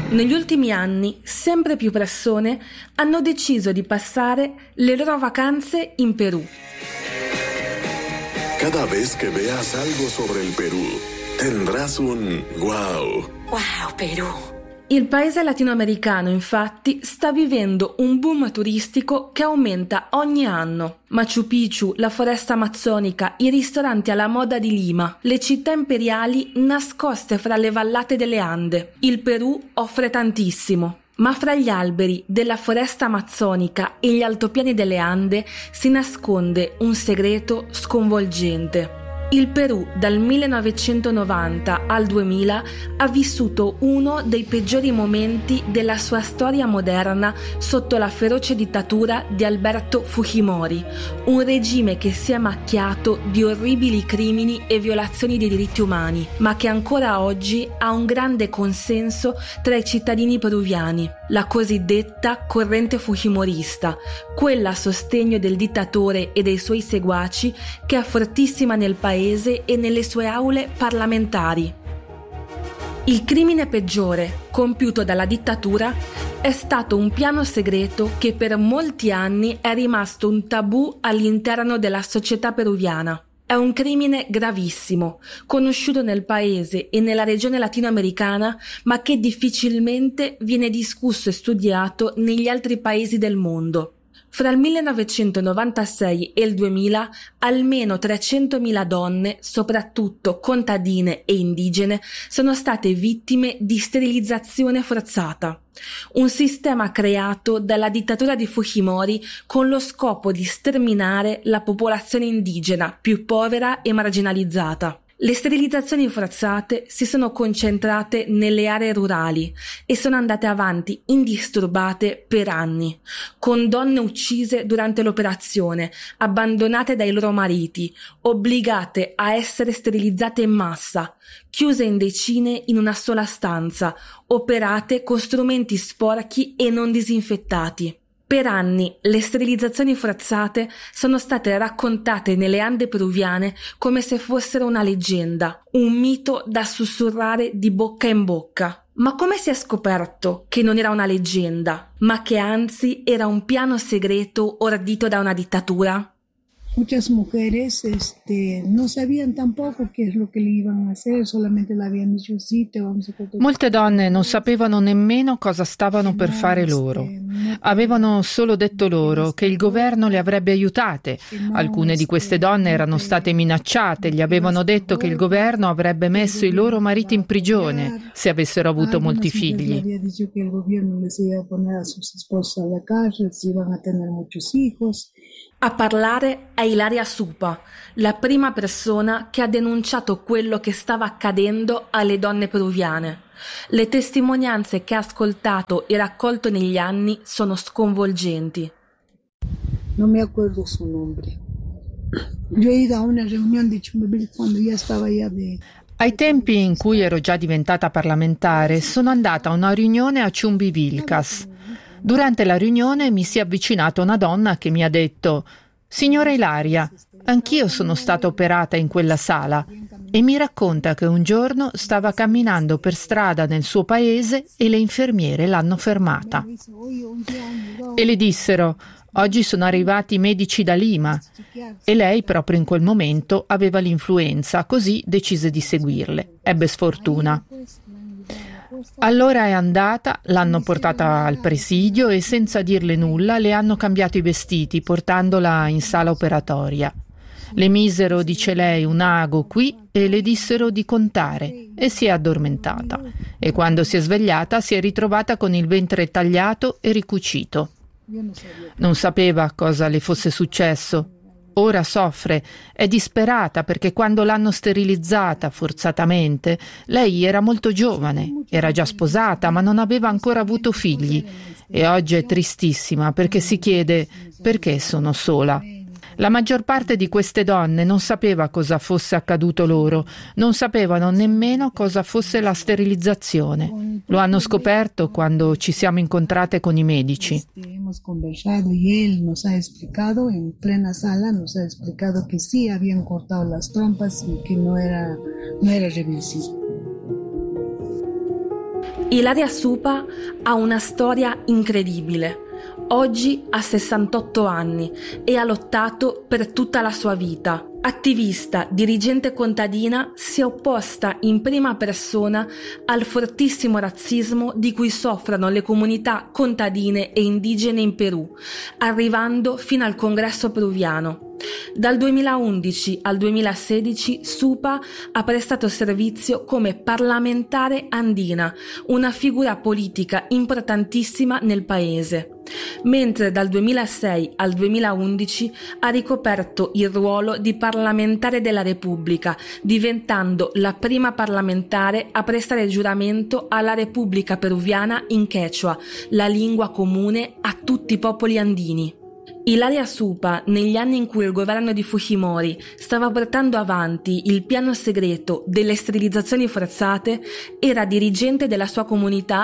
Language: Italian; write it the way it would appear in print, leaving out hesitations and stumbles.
Negli ultimi anni, sempre più persone hanno deciso di passare le loro vacanze in Perù. Cada vez que veas algo sobre el Perú, tendrás un wow. Wow, Perù. Il paese latinoamericano, infatti, sta vivendo un boom turistico che aumenta ogni anno. Machu Picchu, la foresta amazzonica, i ristoranti alla moda di Lima, le città imperiali nascoste fra le vallate delle Ande. Il Perù offre tantissimo. Ma fra gli alberi della foresta amazzonica e gli altopiani delle Ande si nasconde un segreto sconvolgente. Il Perù dal 1990 al 2000 ha vissuto uno dei peggiori momenti della sua storia moderna sotto la feroce dittatura di Alberto Fujimori, un regime che si è macchiato di orribili crimini e violazioni dei diritti umani, ma che ancora oggi ha un grande consenso tra i cittadini peruviani, la cosiddetta corrente fujimorista, quella a sostegno del dittatore e dei suoi seguaci che è fortissima nel paese e nelle sue aule parlamentari. Il crimine peggiore compiuto dalla dittatura è stato un piano segreto che per molti anni è rimasto un tabù all'interno della società peruviana. È un crimine gravissimo, conosciuto nel paese e nella regione latinoamericana, ma che difficilmente viene discusso e studiato negli altri paesi del mondo. Fra il 1996 e il 2000, almeno 300.000 donne, soprattutto contadine e indigene, sono state vittime di sterilizzazione forzata. Un sistema creato dalla dittatura di Fujimori con lo scopo di sterminare la popolazione indigena più povera e marginalizzata. Le sterilizzazioni forzate si sono concentrate nelle aree rurali e sono andate avanti indisturbate per anni, con donne uccise durante l'operazione, abbandonate dai loro mariti, obbligate a essere sterilizzate in massa, chiuse in decine in una sola stanza, operate con strumenti sporchi e non disinfettati. Per anni le sterilizzazioni forzate sono state raccontate nelle Ande peruviane come se fossero una leggenda, un mito da sussurrare di bocca in bocca. Ma come si è scoperto che non era una leggenda, ma che anzi era un piano segreto ordito da una dittatura? Muchas mujeres no sabían tampoco qué es lo que le iban a hacer, solamente le habían dicho sì, te vamos a cortar. Molte donne non sapevano nemmeno cosa stavano per fare loro. Avevano solo detto loro che il governo le avrebbe aiutate. Alcune di queste donne erano state minacciate, gli avevano detto che il governo avrebbe messo i loro mariti in prigione se avessero avuto molti figli. Había dicho que el gobierno les iba a poner a sus esposas a la cárcel, si iban a tener muchos hijos. A parlare è Ilaria Supa, la prima persona che ha denunciato quello che stava accadendo alle donne peruviane. Le testimonianze che ha ascoltato e raccolto negli anni sono sconvolgenti. No me acuerdo su nombre. Yo he ido a una reunión de Chumbivilcas cuando ya estaba ya de... Ai tempi in cui ero già diventata parlamentare, sono andata a una riunione a Chumbivilcas. Durante la riunione mi si è avvicinata una donna che mi ha detto: «Signora Ilaria, anch'io sono stata operata in quella sala», e mi racconta che un giorno stava camminando per strada nel suo paese e le infermiere l'hanno fermata. E le dissero: «Oggi sono arrivati i medici da Lima», e lei proprio in quel momento aveva l'influenza, così decise di seguirle. Ebbe sfortuna. Allora è andata, l'hanno portata al presidio e senza dirle nulla le hanno cambiato i vestiti portandola in sala operatoria. Le misero, dice lei, un ago qui e le dissero di contare e si è addormentata. E quando si è svegliata si è ritrovata con il ventre tagliato e ricucito. Non sapeva cosa le fosse successo. Ora soffre, è disperata perché quando l'hanno sterilizzata forzatamente, lei era molto giovane, era già sposata ma non aveva ancora avuto figli e oggi è tristissima perché si chiede perché sono sola. La maggior parte di queste donne non sapeva cosa fosse accaduto loro, non sapevano nemmeno cosa fosse la sterilizzazione. Lo hanno scoperto quando ci siamo incontrate con i medici. Hemos conversado y él nos ha explicado en plena sala, nos ha explicado que sí habían cortado las trompas y que no era reversible. Ilaria Supa ha una storia incredibile. Oggi ha 68 anni e ha lottato per tutta la sua vita. Attivista, dirigente contadina, si è opposta in prima persona al fortissimo razzismo di cui soffrono le comunità contadine e indigene in Perù, arrivando fino al Congresso peruviano. Dal 2011 al 2016 Supa ha prestato servizio come parlamentare andina, una figura politica importantissima nel paese, mentre dal 2006 al 2011 ha ricoperto il ruolo di parlamentare della Repubblica, diventando la prima parlamentare a prestare giuramento alla Repubblica peruviana in Quechua, la lingua comune a tutti i popoli andini. Ilaria Supa, negli anni in cui il governo di Fujimori stava portando avanti il piano segreto delle sterilizzazioni forzate, era dirigente della sua comunità